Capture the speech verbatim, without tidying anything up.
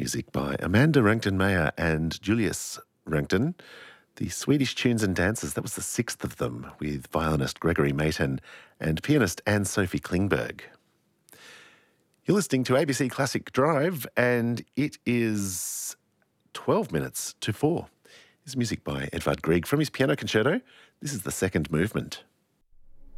music by Amanda Rankton-Meyer and Julius Rankton. The Swedish Tunes and Dances, that was the sixth of them, with violinist Gregory Mayton and pianist Anne-Sophie Klingberg. You're listening to A B C Classic Drive, and it is twelve minutes to four. This is music by Edvard Grieg from his piano concerto. This is the second movement.